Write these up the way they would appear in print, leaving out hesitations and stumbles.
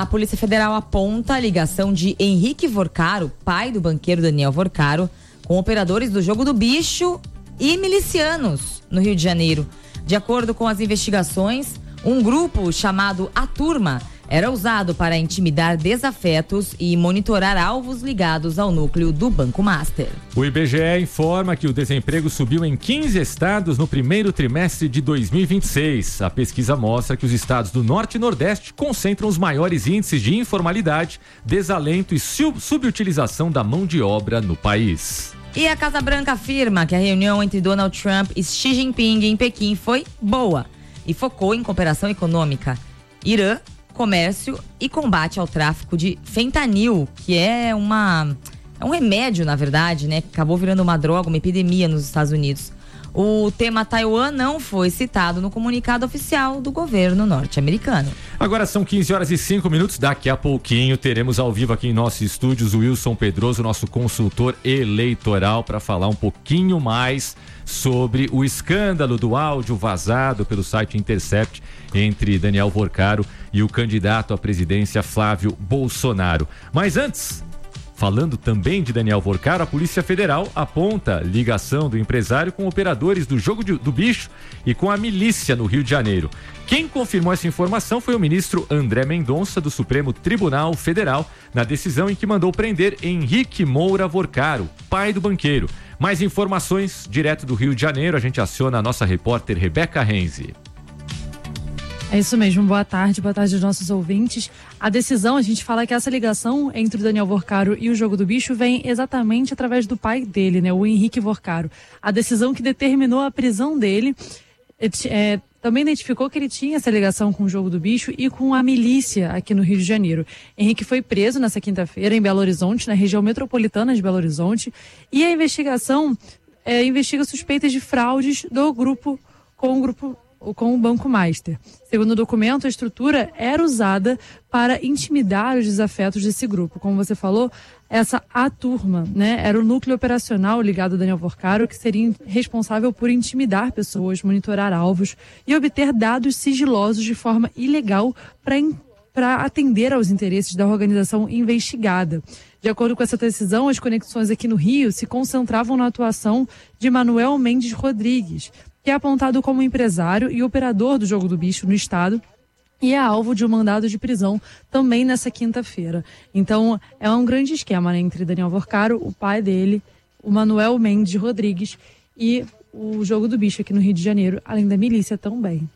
A Polícia Federal aponta a ligação de Henrique Vorcaro, pai do banqueiro Daniel Vorcaro, com operadores do Jogo do Bicho e milicianos no Rio de Janeiro. De acordo com as investigações, um grupo chamado A Turma era usado para intimidar desafetos e monitorar alvos ligados ao núcleo do Banco Master. O IBGE informa que o desemprego subiu em 15 estados no primeiro trimestre de 2026. A pesquisa mostra que os estados do Norte e Nordeste concentram os maiores índices de informalidade, desalento e subutilização da mão de obra no país. E a Casa Branca afirma que a reunião entre Donald Trump e Xi Jinping em Pequim foi boa e focou em cooperação econômica, Irã, comércio e combate ao tráfico de fentanil, que é um remédio, na verdade, né? Que acabou virando uma droga, uma epidemia nos Estados Unidos. O tema Taiwan não foi citado no comunicado oficial do governo norte-americano. Agora são 15h05. Daqui a pouquinho teremos ao vivo aqui em nossos estúdios o Wilson Pedroso, nosso consultor eleitoral, para falar um pouquinho mais sobre o escândalo do áudio vazado pelo site Intercept entre Daniel Vorcaro e o candidato à presidência Flávio Bolsonaro. Mas antes, falando também de Daniel Vorcaro, a Polícia Federal aponta ligação do empresário com operadores do Jogo do Bicho e com a milícia no Rio de Janeiro. Quem confirmou essa informação foi o ministro André Mendonça, do Supremo Tribunal Federal, na decisão em que mandou prender Henrique Moura Vorcaro, pai do banqueiro. Mais informações direto do Rio de Janeiro, a gente aciona a nossa repórter Rebeca Renzi. É isso mesmo, boa tarde aos nossos ouvintes. A decisão, a gente fala que essa ligação entre o Daniel Vorcaro e o Jogo do Bicho vem exatamente através do pai dele, né, o Henrique Vorcaro. A decisão que determinou a prisão dele também identificou que ele tinha essa ligação com o Jogo do Bicho e com a milícia aqui no Rio de Janeiro. Henrique foi preso nessa quinta-feira em Belo Horizonte, na região metropolitana de Belo Horizonte, e a investigação investiga suspeitas de fraudes do grupo com o Banco Master. Segundo o documento, a estrutura era usada para intimidar os desafetos desse grupo. Como você falou, A Turma, né, era o núcleo operacional ligado a Daniel Vorcaro, que seria responsável por intimidar pessoas, monitorar alvos e obter dados sigilosos de forma ilegal para atender aos interesses da organização investigada. De acordo com essa decisão, as conexões aqui no Rio se concentravam na atuação de Manuel Mendes Rodrigues, que é apontado como empresário e operador do Jogo do Bicho no estado e é alvo de um mandado de prisão também nessa quinta-feira. Então, é um grande esquema, né, entre Daniel Vorcaro, o pai dele, o Manuel Mendes Rodrigues e o Jogo do Bicho aqui no Rio de Janeiro, além da milícia também.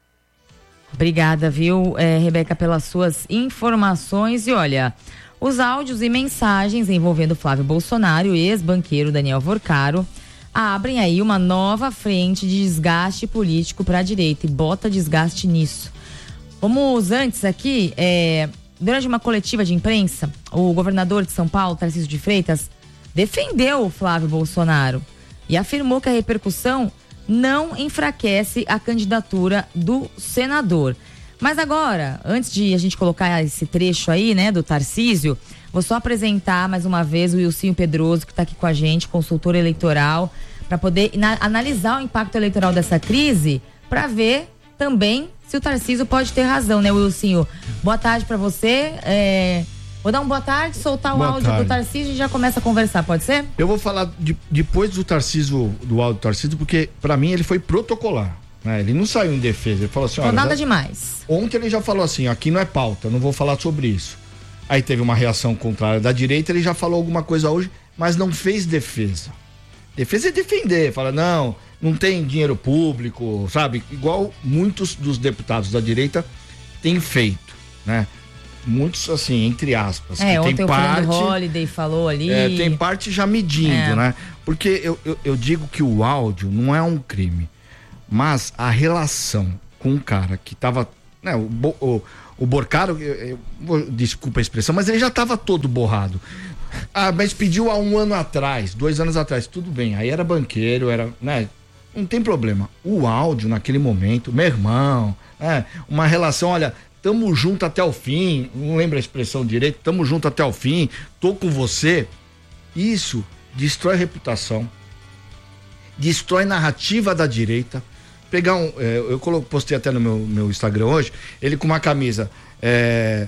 Obrigada, viu, Rebeca, pelas suas informações. E olha, os áudios e mensagens envolvendo Flávio Bolsonaro e ex-banqueiro Daniel Vorcaro abrem aí uma nova frente de desgaste político para a direita e bota desgaste nisso. Vamos antes aqui, durante uma coletiva de imprensa, o governador de São Paulo, Tarcísio de Freitas, defendeu o Flávio Bolsonaro e afirmou que a repercussão não enfraquece a candidatura do senador. Mas agora, antes de a gente colocar esse trecho aí, né, do Tarcísio, vou só apresentar mais uma vez o Wilson Pedroso, que está aqui com a gente, consultor eleitoral, para poder analisar o impacto eleitoral dessa crise, para ver também se o Tarcísio pode ter razão, né, Wilson? Boa tarde para você. Vou dar uma boa tarde, soltar o áudio do Tarcísio e já começa a conversar, pode ser? Eu vou falar depois do Tarcísio, do áudio do Tarcísio, porque para mim ele foi protocolar. Ele não saiu em defesa, ele falou assim, olha, nada demais. Ontem ele já falou assim, aqui não é pauta, não vou falar sobre isso. Aí teve uma reação contrária da direita, ele já falou alguma coisa hoje, mas não fez defesa. Defesa é defender, fala, não tem dinheiro público, sabe? Igual muitos dos deputados da direita têm feito, né? Muitos, assim, entre aspas. Ontem tem o Fernando Holliday falou ali. Tem parte já medindo, né? Porque eu digo que o áudio não é um crime. Mas a relação com um cara que tava, né, o Vorcaro, desculpa a expressão, mas ele já tava todo borrado. Mas pediu há 1 ano atrás, 2 anos atrás, tudo bem, aí era banqueiro, né, não tem problema. O áudio naquele momento, meu irmão, uma relação, olha, tamo junto até o fim, não lembro a expressão direito, tamo junto até o fim, tô com você, isso destrói reputação, destrói narrativa da direita. Eu postei até no meu Instagram hoje, ele com uma camisa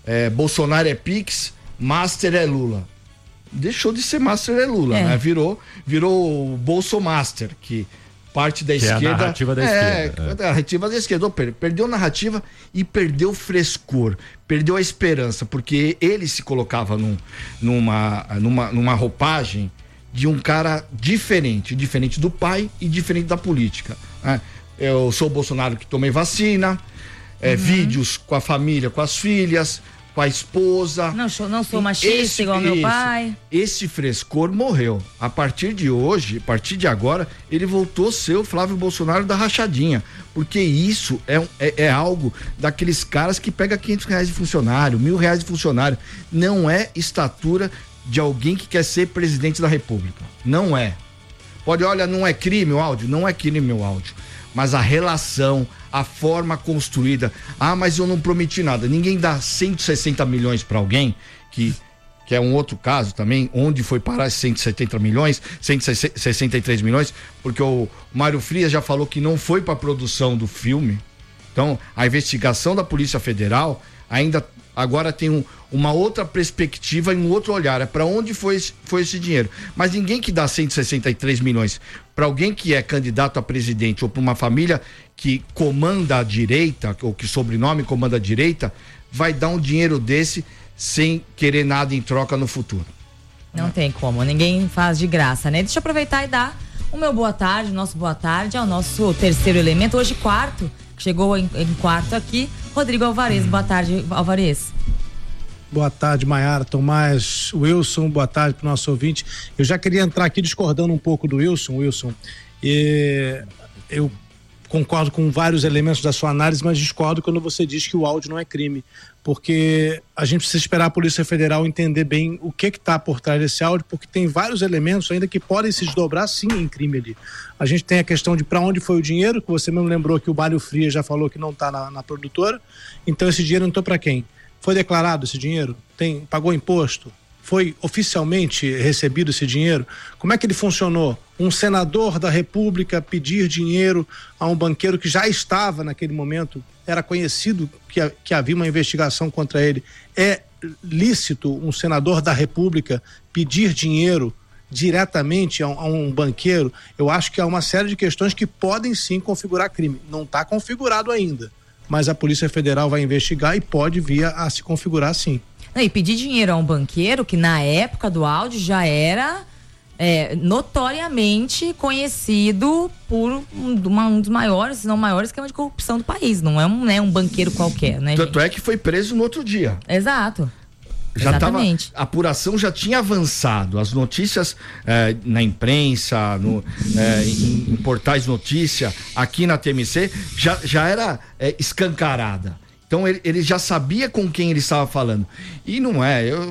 Bolsonaro é Pix, Master é Lula. Deixou de ser Master é Lula, né? Virou o Bolsomaster, que parte da esquerda. É a narrativa da esquerda. A narrativa da esquerda. Perdeu a narrativa e perdeu o frescor, perdeu a esperança, porque ele se colocava numa roupagem de um cara diferente do pai e diferente da política, né? Eu sou o Bolsonaro que tomei vacina, vídeos com a família, com as filhas, com a esposa. Não sou machista igual meu pai. Esse frescor morreu. A partir de hoje, a partir de agora, ele voltou a ser o Flávio Bolsonaro da rachadinha. Porque isso é algo daqueles caras que pega R$500 de funcionário, R$1.000 de funcionário. Não é estatura de alguém que quer ser presidente da República. Não é. Não é crime o áudio? Não é crime o áudio. Mas a relação, a forma construída. Mas eu não prometi nada. Ninguém dá 160 milhões para alguém, que é um outro caso também, onde foi parar 170 milhões, 163 milhões, porque o Mário Frias já falou que não foi para a produção do filme. Então, a investigação da Polícia Federal ainda agora tem uma outra perspectiva e um outro olhar. É para onde foi esse dinheiro. Mas ninguém que dá 163 milhões para alguém que é candidato a presidente ou para uma família que comanda a direita, ou que sobrenome comanda a direita, vai dar um dinheiro desse sem querer nada em troca no futuro. Não tem como, ninguém faz de graça, né? Deixa eu aproveitar e dar o meu boa tarde, nosso boa tarde ao nosso terceiro elemento, hoje quarto, que chegou em quarto aqui, Rodrigo Alvarez. Boa tarde, Alvarez. Boa tarde, Maiara, Tomás, Wilson, boa tarde para o nosso ouvinte. Eu já queria entrar aqui discordando um pouco do Wilson. Eu concordo com vários elementos da sua análise, mas discordo quando você diz que o áudio não é crime, porque a gente precisa esperar a Polícia Federal entender bem o que está por trás desse áudio, porque tem vários elementos ainda que podem se desdobrar sim em crime ali. A gente tem a questão de para onde foi o dinheiro, que você mesmo lembrou que o Mário Frias já falou que não está na produtora, então esse dinheiro entrou para quem? Foi declarado esse dinheiro? Pagou imposto? Foi oficialmente recebido esse dinheiro? Como é que ele funcionou? Um senador da República pedir dinheiro a um banqueiro que já estava naquele momento, era conhecido que havia uma investigação contra ele. É lícito um senador da República pedir dinheiro diretamente a um banqueiro? Eu acho que há uma série de questões que podem sim configurar crime. Não está configurado ainda, mas a Polícia Federal vai investigar e pode vir a se configurar sim. E pedir dinheiro a um banqueiro que na época do áudio já era notoriamente conhecido por um dos maiores, se não maior esquema de corrupção do país. Não é um banqueiro qualquer, né? Tanto é que foi preso no outro dia. Exato. Exatamente. A apuração já tinha avançado. As notícias na imprensa, em portais de notícia, aqui na TMC, já era escancarada. Então ele já sabia com quem ele estava falando. E não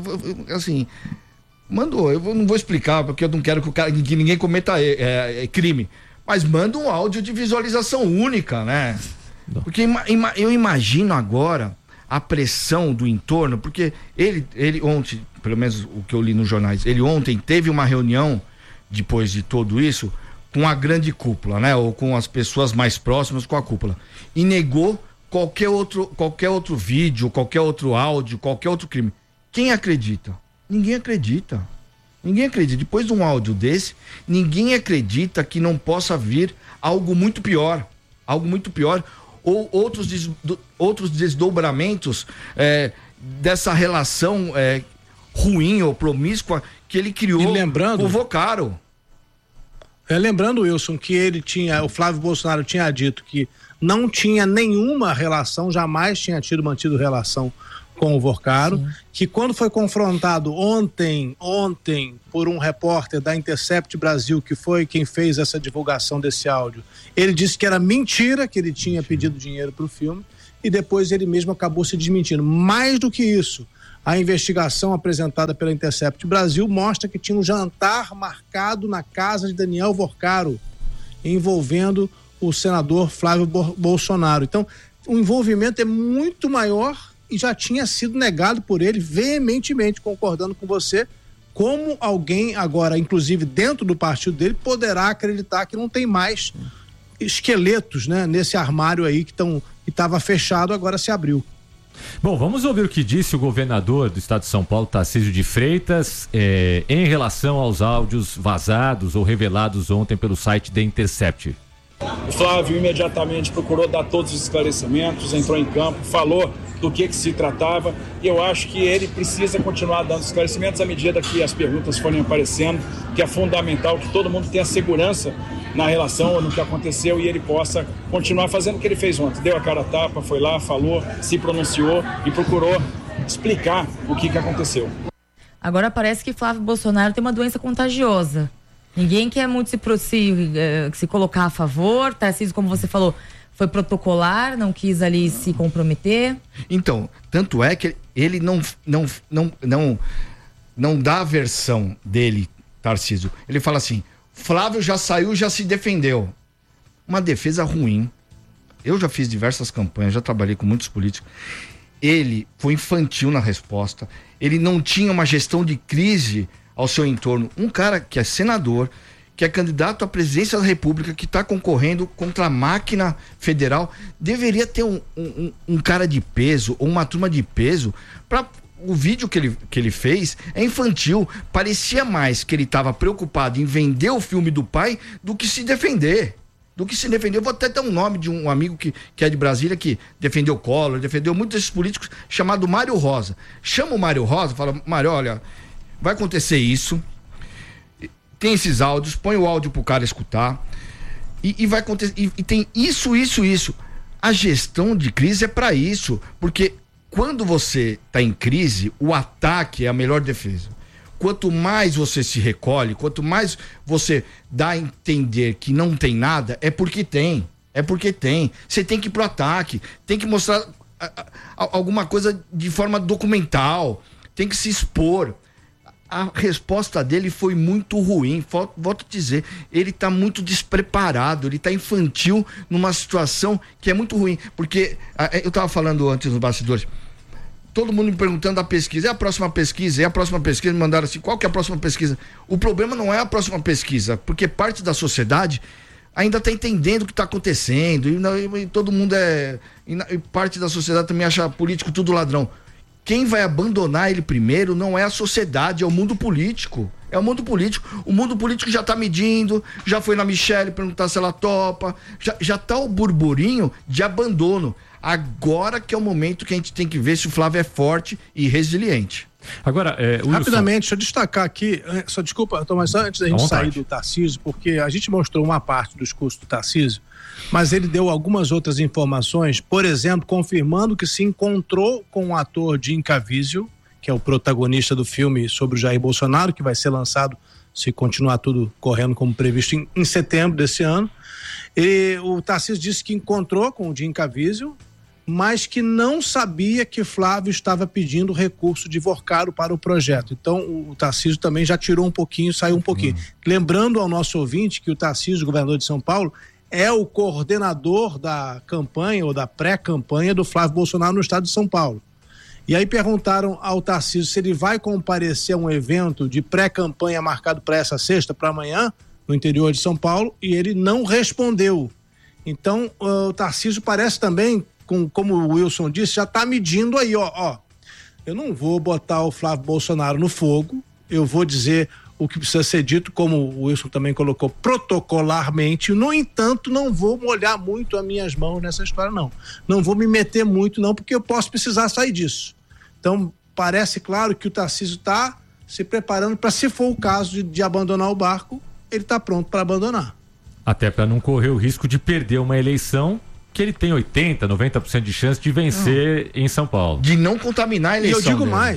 mandou, eu não vou explicar, porque eu não quero que ninguém cometa crime. Mas manda um áudio de visualização única, né? Porque eu imagino agora a pressão do entorno, porque ele ontem, pelo menos o que eu li nos jornais, ele ontem teve uma reunião, depois de tudo isso, com a grande cúpula, né? Ou com as pessoas mais próximas com a cúpula. E negou qualquer outro vídeo, qualquer outro áudio, qualquer outro crime. Quem acredita? Ninguém acredita. Ninguém acredita. Depois de um áudio desse, ninguém acredita que não possa vir algo muito pior. Algo muito pior. Ou outros desdobramentos dessa relação ruim ou promíscua que ele criou com o Vocaro. Lembrando, Wilson, que o Flávio Bolsonaro tinha dito que não tinha nenhuma relação, jamais tinha mantido relação com o Vocaro, sim, que quando foi confrontado ontem por um repórter da Intercept Brasil, que foi quem fez essa divulgação desse áudio, ele disse que era mentira, que ele tinha pedido dinheiro para o filme, e depois ele mesmo acabou se desmentindo. Mais do que isso, a investigação apresentada pela Intercept Brasil mostra que tinha um jantar marcado na casa de Daniel Vocaro, envolvendo o senador Flávio Bolsonaro. Então, o envolvimento é muito maior e já tinha sido negado por ele veementemente, concordando com você, como alguém agora, inclusive dentro do partido dele, poderá acreditar que não tem mais esqueletos, né, nesse armário aí que estava fechado, agora se abriu. Bom, vamos ouvir o que disse o governador do estado de São Paulo, Tarcísio de Freitas, em relação aos áudios vazados ou revelados ontem pelo site The Intercept. O Flávio imediatamente procurou dar todos os esclarecimentos, entrou em campo, falou do que se tratava, e eu acho que ele precisa continuar dando esclarecimentos à medida que as perguntas forem aparecendo, que é fundamental que todo mundo tenha segurança na relação, no que aconteceu, e ele possa continuar fazendo o que ele fez ontem. Deu a cara a tapa, foi lá, falou, se pronunciou e procurou explicar o que aconteceu. Agora parece que Flávio Bolsonaro tem uma doença contagiosa. Ninguém quer muito se colocar a favor. Tarcísio, como você falou, foi protocolar, não quis ali se comprometer. Então, tanto é que ele não dá a versão dele, Tarcísio. Ele fala assim: Flávio já saiu, já se defendeu. Uma defesa ruim. Eu já fiz diversas campanhas, já trabalhei com muitos políticos. Ele foi infantil na resposta. Ele não tinha uma gestão de crise ao seu entorno. Um cara que é senador, que é candidato à presidência da República, que está concorrendo contra a máquina federal, deveria ter um cara de peso, ou uma turma de peso. O vídeo que ele fez é infantil. Parecia mais que ele estava preocupado em vender o filme do pai do que se defender. Eu vou até dar um nome de um amigo que é de Brasília, que defendeu o Collor, defendeu muitos desses políticos, chamado Mário Rosa. Chama o Mário Rosa, fala: Mário, olha, vai acontecer isso, tem esses áudios, põe o áudio pro cara escutar, e vai acontecer, e tem isso. A gestão de crise é para isso, porque quando você tá em crise, o ataque é a melhor defesa. Quanto mais você se recolhe, quanto mais você dá a entender que não tem nada, é porque tem. Você tem que ir pro ataque, tem que mostrar alguma coisa de forma documental, tem que se expor. A resposta dele foi muito ruim. Volto a dizer, ele tá muito despreparado, ele tá infantil numa situação que é muito ruim. Porque eu tava falando antes nos bastidores, todo mundo me perguntando da pesquisa. É a próxima pesquisa? Me mandaram assim: qual que é a próxima pesquisa? O problema não é a próxima pesquisa, porque parte da sociedade ainda está entendendo o que está acontecendo, e todo mundo e parte da sociedade também acha político tudo ladrão. Quem vai abandonar ele primeiro não é a sociedade, é o mundo político. O mundo político já está medindo, já foi na Michelle perguntar se ela topa, já está o burburinho de abandono. Agora que é o momento que a gente tem que ver se o Flávio é forte e resiliente. Agora, rapidamente, deixa eu destacar aqui, desculpa, Tomás, antes da gente sair do Tarcísio, porque a gente mostrou uma parte do discurso do Tarcísio, mas ele deu algumas outras informações, por exemplo, confirmando que se encontrou com o ator Jim Caviezel, que é o protagonista do filme sobre o Jair Bolsonaro, que vai ser lançado, se continuar tudo correndo como previsto, em setembro desse ano. E o Tarcísio disse que encontrou com o Jim Caviezel, mas que não sabia que Flávio estava pedindo recurso de Vorcaro para o projeto. Então o Tarcísio também já tirou um pouquinho, saiu um pouquinho. Lembrando ao nosso ouvinte que o Tarcísio, governador de São Paulo, é o coordenador da campanha ou da pré-campanha do Flávio Bolsonaro no estado de São Paulo. E aí perguntaram ao Tarcísio se ele vai comparecer a um evento de pré-campanha marcado para essa sexta, para amanhã, no interior de São Paulo, e ele não respondeu. Então o Tarcísio parece também, como o Wilson disse, já está medindo aí, ó. Eu não vou botar o Flávio Bolsonaro no fogo, eu vou dizer o que precisa ser dito, como o Wilson também colocou, protocolarmente. No entanto, não vou molhar muito as minhas mãos nessa história, não. Não vou me meter muito, não, porque eu posso precisar sair disso. Então, parece claro que o Tarcísio está se preparando para, se for o caso de abandonar o barco, ele está pronto para abandonar. Até para não correr o risco de perder uma eleição que ele tem 80%, 90% de chance de vencer em São Paulo. De não contaminar a eleição. E eu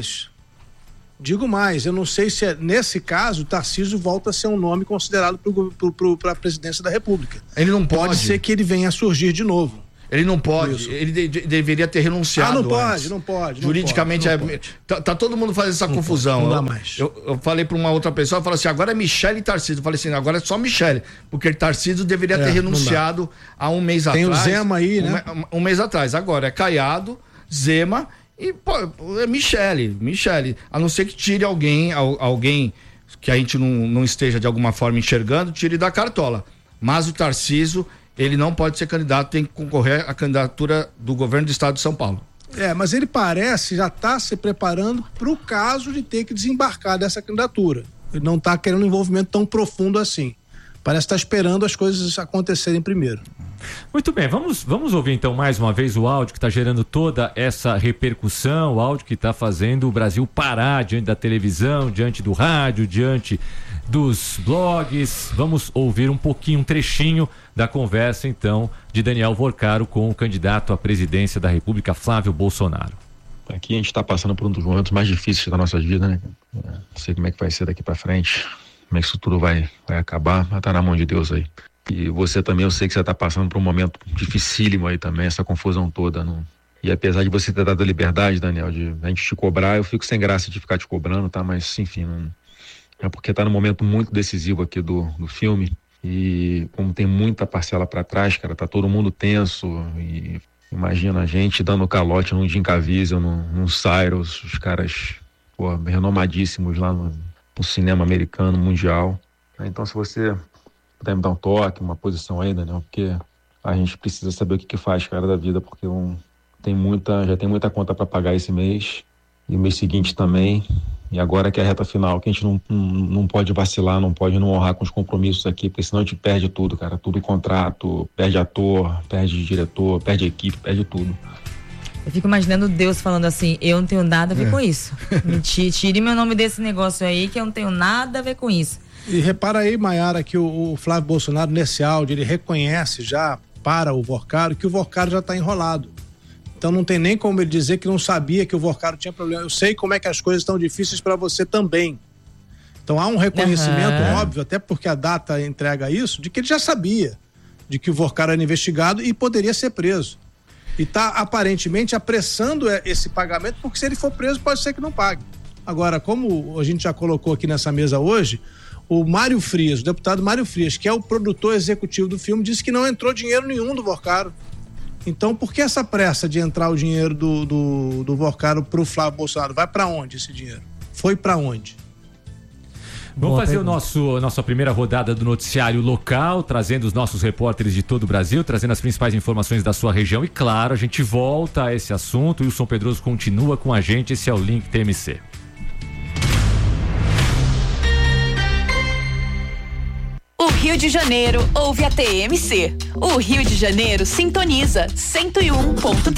digo mais, eu não sei se nesse caso o Tarcísio volta a ser um nome considerado para a presidência da República. Ele não pode. Pode ser que ele venha a surgir de novo. Ele não pode, ele deveria ter renunciado. Não pode. Juridicamente tá todo mundo fazendo essa confusão. Não dá mais. Eu falei para uma outra pessoa, falou assim: agora é Michele e Tarcísio. Eu falei assim: agora é só Michele, porque Tarcísio deveria ter renunciado há um mês atrás. Tem o Zema aí, né? Um mês atrás. Agora é Caiado, Zema e é Michele. A não ser que tire alguém que a gente não esteja de alguma forma enxergando, tire da cartola. Mas o Tarcísio, ele não pode ser candidato, tem que concorrer à candidatura do governo do estado de São Paulo. Mas ele parece já estar se preparando para o caso de ter que desembarcar dessa candidatura. Ele não está querendo um envolvimento tão profundo assim. Parece estar esperando as coisas acontecerem primeiro. Muito bem, vamos ouvir então mais uma vez o áudio que está gerando toda essa repercussão, o áudio que está fazendo o Brasil parar diante da televisão, diante do rádio, diante dos blogs. Vamos ouvir um pouquinho, um trechinho da conversa então de Daniel Vorcaro com o candidato à presidência da República, Flávio Bolsonaro. Aqui a gente está passando por um dos momentos mais difíceis da nossa vida, né? Não sei como é que vai ser daqui para frente, como é que isso tudo vai acabar, mas tá na mão de Deus aí. E você também, eu sei que você está passando por um momento dificílimo aí também, essa confusão toda. E apesar de você ter dado a liberdade, Daniel, de a gente te cobrar, eu fico sem graça de ficar te cobrando, tá? Mas, enfim, é porque tá num momento muito decisivo aqui do filme. E como tem muita parcela para trás, cara, tá todo mundo tenso. E imagina a gente dando calote num Jim Caviezel, num Cyrus, os caras, renomadíssimos lá no cinema americano, mundial. Então, se você puder me dar um toque, uma posição aí, Daniel, porque a gente precisa saber o que faz, cara, da vida, porque já tem muita conta para pagar esse mês, e o mês seguinte também, e agora que é a reta final, que a gente não pode vacilar, não pode não honrar com os compromissos aqui, porque senão a gente perde tudo, cara, tudo contrato, perde ator, perde diretor, perde equipe, perde tudo. Eu fico imaginando Deus falando assim, eu não tenho nada a ver com isso. Tire meu nome desse negócio aí, que eu não tenho nada a ver com isso. E repara aí, Maiara, que o Flávio Bolsonaro, nesse áudio, ele reconhece já para o Vorcaro que o Vorcaro já está enrolado. Então não tem nem como ele dizer que não sabia que o Vorcaro tinha problema. Eu sei como é que as coisas estão difíceis para você também. Então há um reconhecimento óbvio, até porque a data entrega isso, de que ele já sabia de que o Vorcaro era investigado e poderia ser preso. E está aparentemente apressando esse pagamento, porque se ele for preso pode ser que não pague. Agora, como a gente já colocou aqui nessa mesa hoje, o Mário Frias, o deputado Mário Frias, que é o produtor executivo do filme, disse que não entrou dinheiro nenhum do Vorcaro. Então, por que essa pressa de entrar o dinheiro do Vorcaro pro Flávio Bolsonaro? Vai para onde esse dinheiro? Foi para onde? Vamos fazer a nossa primeira rodada do noticiário local, trazendo os nossos repórteres de todo o Brasil, trazendo as principais informações da sua região. E claro, a gente volta a esse assunto. O Wilson Pedroso continua com a gente. Esse é o Link TMC. O Rio de Janeiro ouve a TMC. O Rio de Janeiro sintoniza 101.3.